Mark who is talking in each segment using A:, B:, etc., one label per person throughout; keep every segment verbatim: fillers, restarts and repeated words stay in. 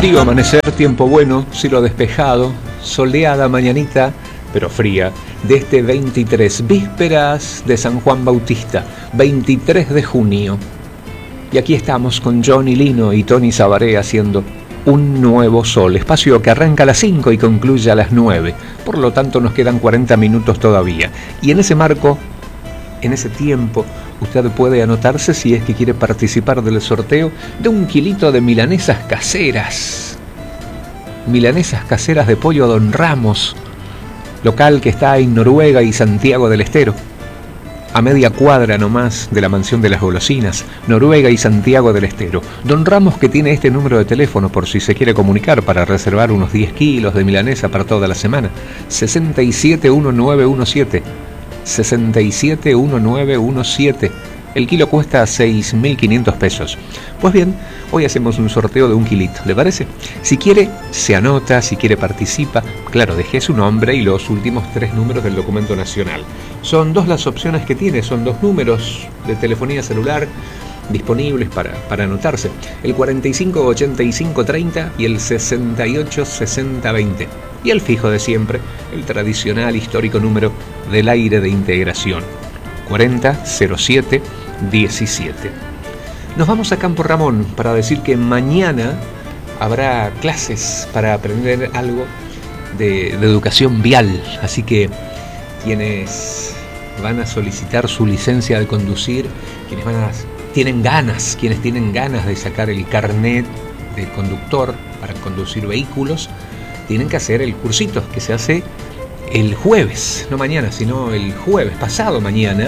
A: Frío amanecer, tiempo bueno, cielo despejado, soleada mañanita, pero fría, de este veintitrés, vísperas de San Juan Bautista, veintitrés de junio. Y aquí estamos con Johnny Lino y Tony Sabaré haciendo Un Nuevo Sol, espacio que arranca a las cinco y concluye a las nueve. Por lo tanto nos quedan cuarenta minutos todavía. Y en ese marco, en ese tiempo, usted puede anotarse si es que quiere participar del sorteo de un kilito de milanesas caseras. Milanesas caseras de pollo Don Ramos, local que está en Noruega y Santiago del Estero, a media cuadra nomás de la Mansión de las Golosinas, Noruega y Santiago del Estero. Don Ramos, que tiene este número de teléfono por si se quiere comunicar para reservar unos diez kilos de milanesa para toda la semana, sesenta y siete diecinueve diecisiete, sesenta y siete diecinueve diecisiete. El kilo cuesta seis mil quinientos pesos. Pues bien, hoy hacemos un sorteo de un kilito, ¿le parece? Si quiere, se anota, si quiere participa. Claro, deje su nombre y los últimos tres números del documento nacional. Son dos las opciones que tiene, son dos números de telefonía celular disponibles para, para anotarse. El cuarenta y cinco ochenta y cinco treinta y el sesenta y ocho sesenta veinte. Y el fijo de siempre, el tradicional histórico número del aire de integración, cuarenta cero siete diecisiete. Nos vamos a Campo Ramón para decir que mañana habrá clases para aprender algo de, de educación vial, así que quienes van a solicitar su licencia de conducir, quienes van a, tienen ganas, quienes tienen ganas de sacar el carnet de conductor para conducir vehículos, tienen que hacer el cursito que se hace el jueves, no mañana, sino el jueves, pasado mañana,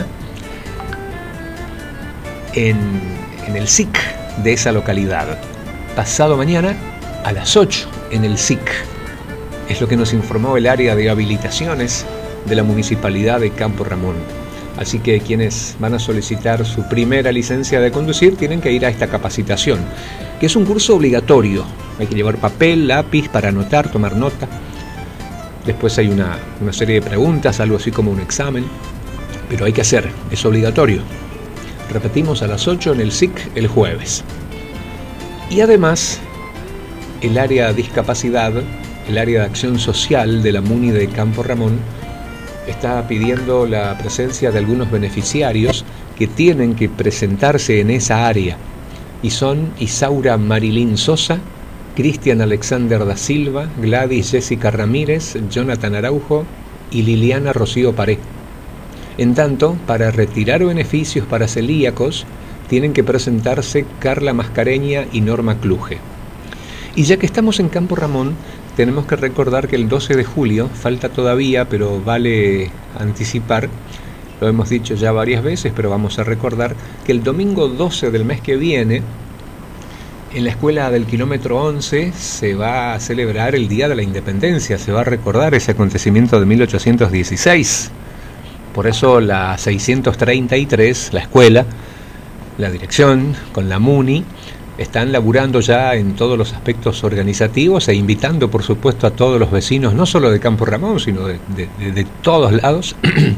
A: en, en el S I C de esa localidad. Pasado mañana a las ocho en el S I C. Es lo que nos informó el área de habilitaciones de la Municipalidad de Campo Ramón. Así que quienes van a solicitar su primera licencia de conducir tienen que ir a esta capacitación, que es un curso obligatorio. Hay que llevar papel, lápiz para anotar, tomar nota. Después hay una, una serie de preguntas, algo así como un examen, pero hay que hacer, es obligatorio. Repetimos, a las ocho en el S I C el jueves. Y además, el área de discapacidad, el área de acción social de la Muni de Campo Ramón, está pidiendo la presencia de algunos beneficiarios que tienen que presentarse en esa área. Y son Isaura Marilín Sosa, Cristian Alexander da Silva, Gladys Jessica Ramírez, Jonathan Araujo y Liliana Rocío Paré. En tanto, para retirar beneficios para celíacos, tienen que presentarse Carla Mascareña y Norma Cluje. Y ya que estamos en Campo Ramón, tenemos que recordar que el doce de julio, falta todavía, pero vale anticipar, lo hemos dicho ya varias veces, pero vamos a recordar que el domingo doce del mes que viene, en la escuela del kilómetro once se va a celebrar el Día de la Independencia, se va a recordar ese acontecimiento de mil ochocientos dieciséis. Por eso la seiscientos treinta y tres, la escuela, la dirección con la Muni, están laburando ya en todos los aspectos organizativos e invitando, por supuesto, a todos los vecinos, no solo de Campo Ramón, sino de, de, de, de todos lados,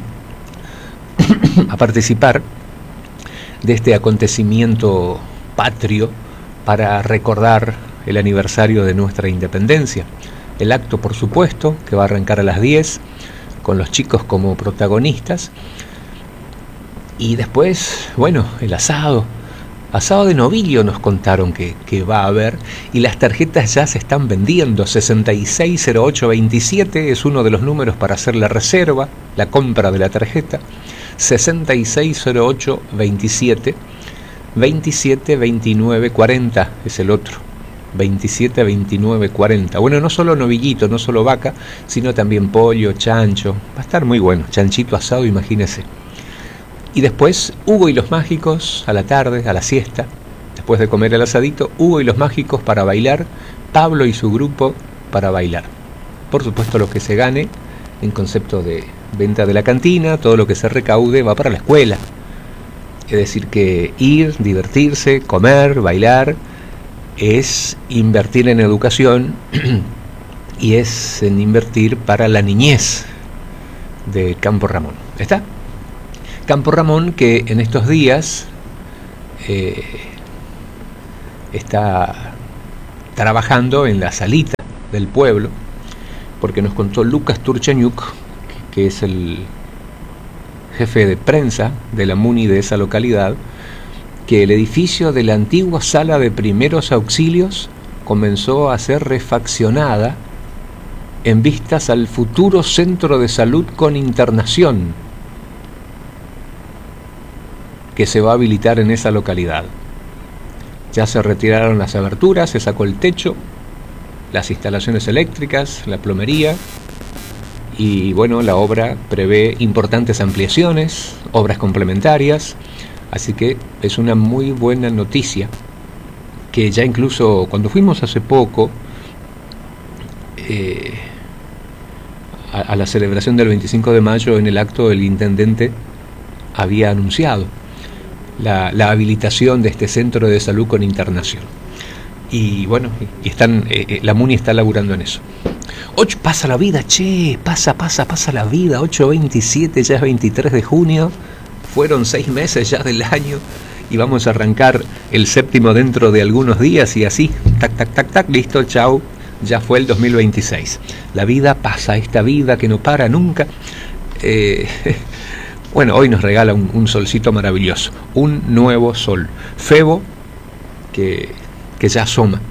A: a participar de este acontecimiento patrio para recordar el aniversario de nuestra independencia. El acto, por supuesto, que va a arrancar a las diez, con los chicos como protagonistas. Y después, bueno, el asado. Asado de novillo nos contaron que, que va a haber. Y las tarjetas ya se están vendiendo. sesenta y seis cero ocho veintisiete es uno de los números para hacer la reserva, la compra de la tarjeta. sesenta y seis cero ocho veintisiete. veintisiete veintinueve cuarenta es el otro. veintisiete veintinueve cuarenta. Bueno, no solo novillito, no solo vaca, sino también pollo, chancho. Va a estar muy bueno, chanchito asado, imagínese. Y después, Hugo y los Mágicos a la tarde, a la siesta. Después de comer el asadito, Hugo y los Mágicos para bailar, Pablo y su grupo para bailar. Por supuesto, lo que se gane en concepto de venta de la cantina, todo lo que se recaude va para la escuela. Es decir, que ir, divertirse, comer, bailar, es invertir en educación y es en invertir para la niñez de Campo Ramón. ¿Está? Campo Ramón, que en estos días eh, está trabajando en la salita del pueblo, porque nos contó Lucas Turchañuk, que es el jefe de prensa de la MUNI de esa localidad, que el edificio de la antigua sala de primeros auxilios comenzó a ser refaccionada en vistas al futuro centro de salud con internación que se va a habilitar en esa localidad. Ya se retiraron las aberturas, se sacó el techo, las instalaciones eléctricas, la plomería, y bueno, la obra prevé importantes ampliaciones, obras complementarias, así que es una muy buena noticia, que ya incluso cuando fuimos hace poco eh, a, a la celebración del veinticinco de mayo, en el acto el intendente había anunciado la, la habilitación de este centro de salud con internación. Y bueno, y están, eh, la MUNI está laburando en eso. Ocho, pasa la vida, che, pasa, pasa, pasa la vida. ocho veintisiete, ya es veintitrés de junio. Fueron seis meses ya del año y vamos a arrancar el séptimo dentro de algunos días y así, tac, tac, tac, tac, listo, chau, ya fue el dos mil veintiséis. La vida pasa, esta vida que no para nunca. Eh, bueno, hoy nos regala un, un solcito maravilloso, un nuevo sol. Febo, que... que ya asoma,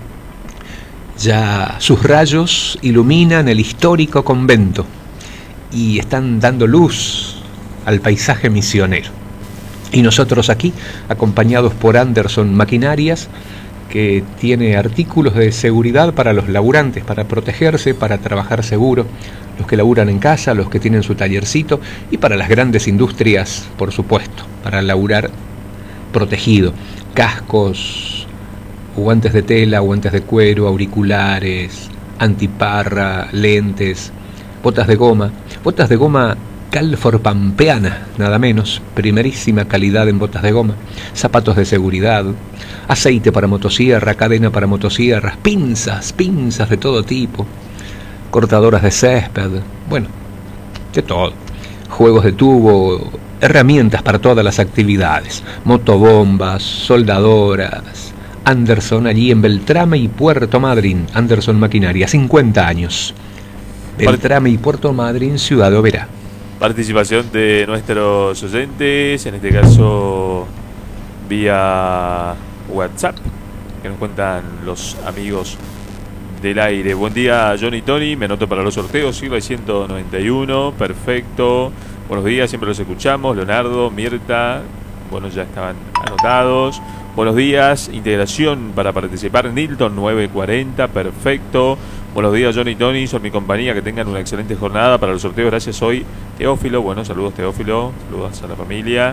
A: ya sus rayos iluminan el histórico convento y están dando luz al paisaje misionero. Y nosotros aquí, acompañados por Anderson Maquinarias, que tiene artículos de seguridad para los laburantes, para protegerse, para trabajar seguro, los que laburan en casa, los que tienen su tallercito, y para las grandes industrias, por supuesto, para laburar protegido. Cascos, guantes de tela, guantes de cuero, auriculares, antiparra, lentes, botas de goma, botas de goma Calfor Pampeana, nada menos, primerísima calidad en botas de goma, zapatos de seguridad, aceite para motosierra, cadena para motosierras, pinzas, pinzas de todo tipo, cortadoras de césped, bueno, de todo, juegos de tubo, herramientas para todas las actividades, motobombas, soldadoras. Anderson, allí en Beltrame y Puerto Madryn. Anderson Maquinaria, cincuenta años. Beltrame y Puerto Madryn, Ciudad Oberá.
B: Participación de nuestros oyentes, en este caso vía WhatsApp, que nos cuentan los amigos del aire. Buen día, Johnny y Tony, me anoto para los sorteos, Silva ciento noventa y uno, perfecto. Buenos días, siempre los escuchamos. Leonardo, Mirta, bueno, ya estaban anotados. Buenos días, integración para participar, Nilton nueve cuarenta, perfecto. Buenos días, Johnny y Tony, son mi compañía, que tengan una excelente jornada para los sorteos, gracias. Hoy Teófilo, bueno, saludos Teófilo, saludos a la familia.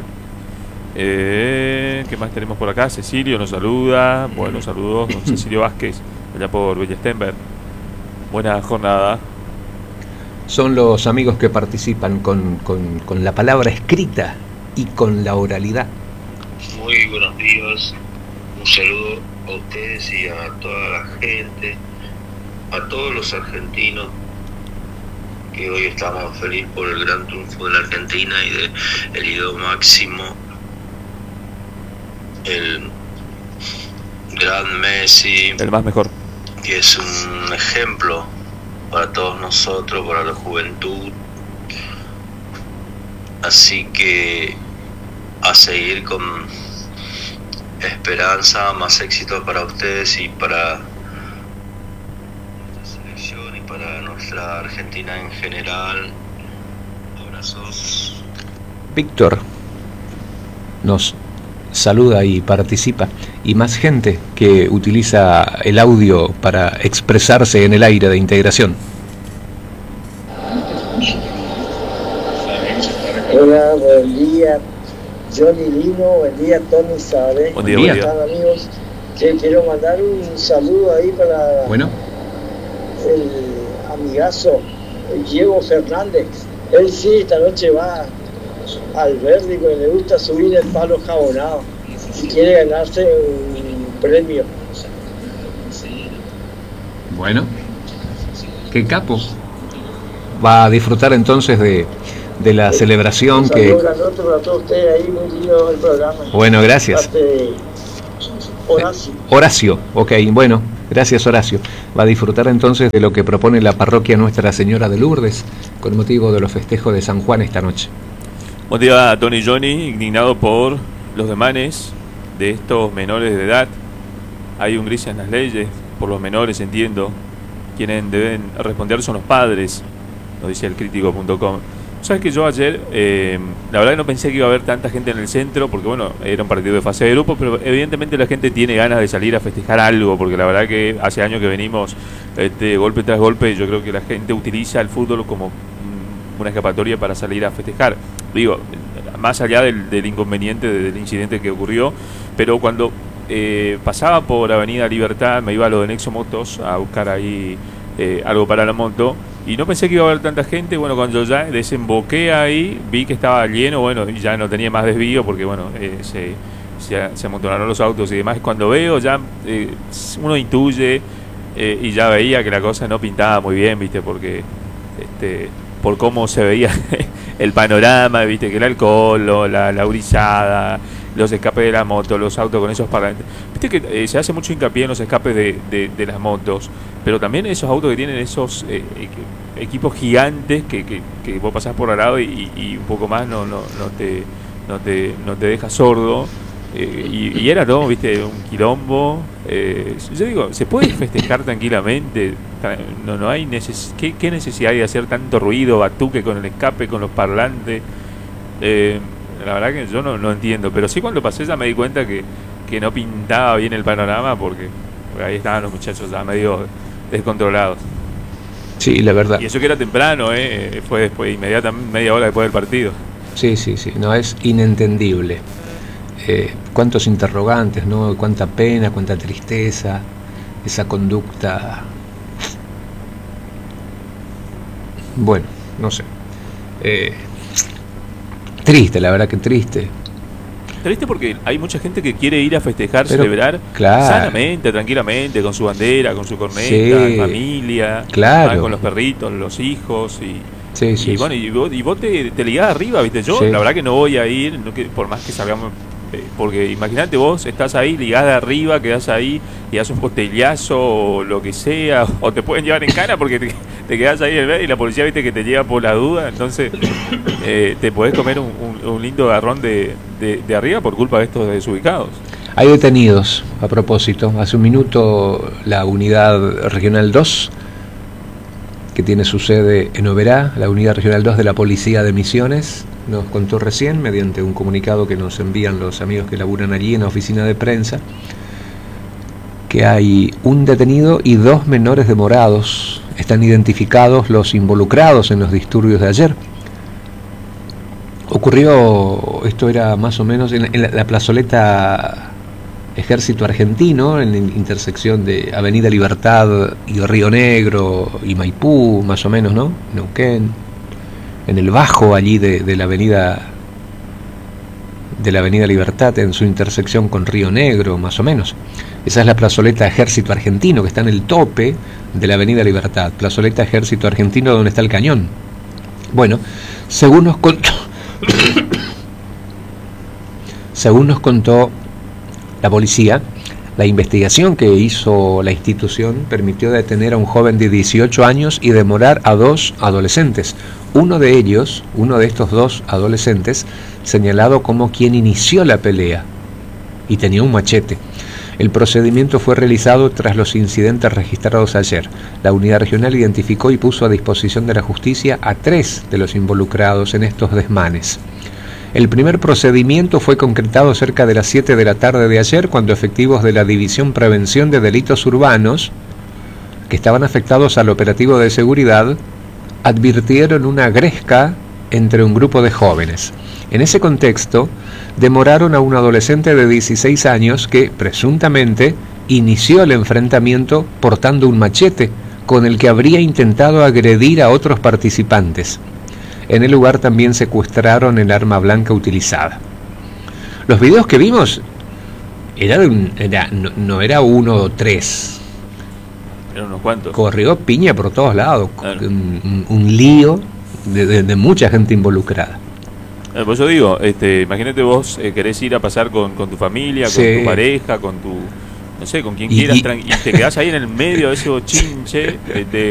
B: Eh, ¿Qué más tenemos por acá? Cecilio nos saluda, bueno, saludos, don Cecilio Vázquez, allá por Bella Stenberg. Buena jornada.
A: Son los amigos que participan con, con, con la palabra escrita y con la oralidad.
C: Muy buenos días, un saludo a ustedes y a toda la gente, a todos los argentinos, que hoy estamos felices por el gran triunfo de la Argentina y de el ídolo máximo, el gran Messi,
B: el más mejor,
C: que es un ejemplo para todos nosotros, para la juventud. Así que a seguir con esperanza, más éxito para ustedes y para nuestra selección y para nuestra Argentina en general. Abrazos.
A: Víctor nos saluda y participa, y más gente que utiliza el audio para expresarse en el aire de integración.
D: Hola, buen día, Johnny Lino, buen día, Tony Sabe.
B: Buen día, buen día.
D: Amigos, que quiero mandar un saludo ahí para
A: bueno.
D: el amigazo Diego Fernández. Él sí, esta noche va al Verdi, porque le gusta subir el palo jabonado y quiere ganarse un premio.
A: Bueno, qué capo. Va a disfrutar entonces de de la celebración. Un
D: que
A: para
D: todos ustedes ahí, muy lindo el programa.
A: Bueno, gracias.
D: Horacio.
A: Horacio, ok, bueno, Gracias, Horacio. Va a disfrutar entonces de lo que propone la parroquia Nuestra Señora de Lourdes con motivo de los festejos de San Juan esta noche.
B: Buen día a Tony Johnny, indignado por los demanes de estos menores de edad. Hay un gris en las leyes, por los menores entiendo. Quienes deben responder son los padres, nos dice el crítico punto com. Sabes que yo ayer, eh, la verdad que no pensé que iba a haber tanta gente en el centro, porque bueno, era un partido de fase de grupo, pero evidentemente la gente tiene ganas de salir a festejar algo, porque la verdad que hace años que venimos este, golpe tras golpe, y yo creo que la gente utiliza el fútbol como una escapatoria para salir a festejar. Digo, más allá del, del inconveniente, del incidente que ocurrió, pero cuando eh, pasaba por Avenida Libertad, me iba a lo de Nexo Motos a buscar ahí eh, algo para la moto, y no pensé que iba a haber tanta gente. Bueno, cuando ya desemboqué ahí, vi que estaba lleno, bueno, y ya no tenía más desvío, porque bueno, eh, se, se, se amontonaron los autos y demás. Cuando veo, ya eh, uno intuye, eh, y ya veía que la cosa no pintaba muy bien, viste, porque este, por cómo se veía el panorama, viste, que el alcohol, la, la brisada, los escapes de la moto, los autos con esos parlantes. Viste que eh, se hace mucho hincapié en los escapes de, de, de las motos, pero también esos autos que tienen esos eh, equipos gigantes que, que, que vos pasás por al lado y, y un poco más no, no, no, te, no, te, no te deja sordo. Eh, y, y era todo, viste, un quilombo. Eh, yo digo, se puede festejar tranquilamente. No, no hay neces ¿qué, ¿Qué necesidad hay de hacer tanto ruido, batuque con el escape, con los parlantes? Eh, la verdad que yo no, no entiendo. Pero sí, cuando pasé ya me di cuenta que, que no pintaba bien el panorama, porque, porque ahí estaban los muchachos ya medio descontrolados.
A: Sí, la verdad.
B: Y eso que era temprano, eh, fue después, inmediatamente, media hora después del partido.
A: Sí, sí, sí. No, es inentendible. Eh, cuántos interrogantes, ¿no? Cuánta pena, cuánta tristeza, esa conducta. Bueno, no sé. Eh, triste, la verdad que triste.
B: Triste porque hay mucha gente que quiere ir a festejar,
A: Pero,
B: celebrar
A: claro,
B: sanamente, tranquilamente, con su bandera, con su corneta,
A: sí,
B: en familia,
A: claro,
B: van con los perritos, los hijos y,
A: sí, sí,
B: y bueno,
A: sí.
B: y vos, y vos te, te ligás arriba, viste. Yo
A: Sí.
B: la verdad que no voy a ir, no que, por más que salgamos, eh, porque imagínate vos, estás ahí, ligás de arriba, quedás ahí y das un postellazo o lo que sea, o te pueden llevar en cara porque te, te quedás ahí en el y la policía, viste, que te lleva por la duda, entonces eh, te podés comer un, un, un lindo garrón de, de, de arriba por culpa de estos desubicados.
A: Hay detenidos, a propósito. Hace un minuto la unidad regional dos, que tiene su sede en Oberá, la unidad regional dos de la Policía de Misiones, nos contó recién, mediante un comunicado que nos envían los amigos que laburan allí en la oficina de prensa, que hay un detenido y dos menores demorados. Están identificados los involucrados en los disturbios de ayer. Ocurrió, esto era más o menos en la, en la, la plazoleta Ejército Argentino, en la intersección de Avenida Libertad y Río Negro y Maipú, más o menos, ¿no? Neuquén, en el bajo allí de, de la avenida de la Avenida Libertad, en su intersección con Río Negro, más o menos. Esa es la plazoleta Ejército Argentino, que está en el tope de la Avenida Libertad, plazoleta Ejército Argentino, donde está el cañón. Bueno, según nos contó según nos contó la policía, la investigación que hizo la institución permitió detener a un joven de dieciocho años y demorar a dos adolescentes. Uno de ellos, uno de estos dos adolescentes, señalado como quien inició la pelea y tenía un machete. El procedimiento fue realizado tras los incidentes registrados ayer. La unidad regional identificó y puso a disposición de la justicia a tres de los involucrados en estos desmanes. El primer procedimiento fue concretado cerca de las siete de la tarde de ayer, cuando efectivos de la División Prevención de Delitos Urbanos, que estaban afectados al operativo de seguridad, advirtieron una gresca entre un grupo de jóvenes. En ese contexto, demoraron a un adolescente de dieciséis años que, presuntamente, inició el enfrentamiento portando un machete, con el que habría intentado agredir a otros participantes. En el lugar también secuestraron el arma blanca utilizada. Los videos que vimos era de un, era, no, no era uno o tres.
B: Eran unos cuantos.
A: Corrió piña por todos lados.
B: Claro.
A: Un, un, un lío de, de, de mucha gente involucrada.
B: Eh, pues yo digo, este, imagínate vos eh, querés ir a pasar con, con tu familia, con
A: Sí.
B: tu pareja, con tu no sé, con quien
A: Y-
B: quieras,
A: y-
B: tranqui- y te quedás ahí en el medio de ese bochinche de, de